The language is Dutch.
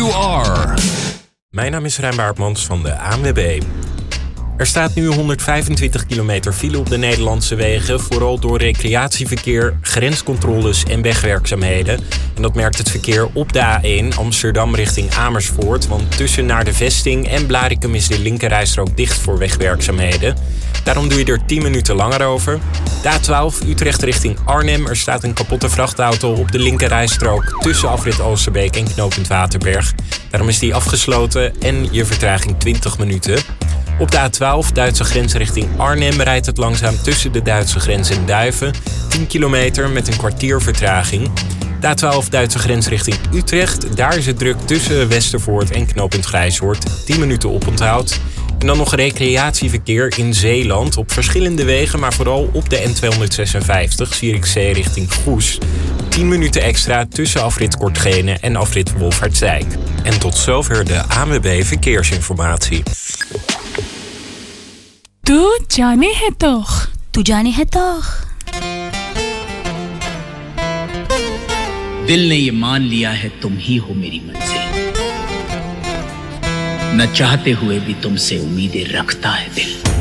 you are. Mijn naam is Rijn Baartmans van de ANWB. Er staat nu 125 kilometer file op de Nederlandse wegen, vooral door recreatieverkeer, grenscontroles en wegwerkzaamheden. En dat merkt het verkeer op de A1 Amsterdam richting Amersfoort, want tussen Naar de Vesting en Blaricum is de linkerrijstrook dicht voor wegwerkzaamheden. Daarom doe je er 10 minuten langer over. De A12 Utrecht richting Arnhem. Er staat een kapotte vrachtauto op de linkerrijstrook tussen afrit Oosterbeek en knooppunt Waterberg. Daarom is die afgesloten en je vertraging 20 minuten. Op de A12 Duitse grens richting Arnhem rijdt het langzaam tussen de Duitse grens en Duiven. 10 kilometer met een kwartier vertraging. De A12 Duitse grens richting Utrecht. Daar is het druk tussen Westervoort en knooppunt Grijshoort. 10 minuten oponthoud. En dan nog recreatieverkeer in Zeeland op verschillende wegen, maar vooral op de N256 Zierikzee richting Goes. 10 minuten extra tussen afrit Kortgene en afrit Wolfhardsdijk. En tot zover de ANWB Verkeersinformatie. तू जाने है तो दिल ने ये मान लिया है तुम ही हो मेरी मंजिल न चाहते हुए भी तुमसे उम्मीदें रखता है दिल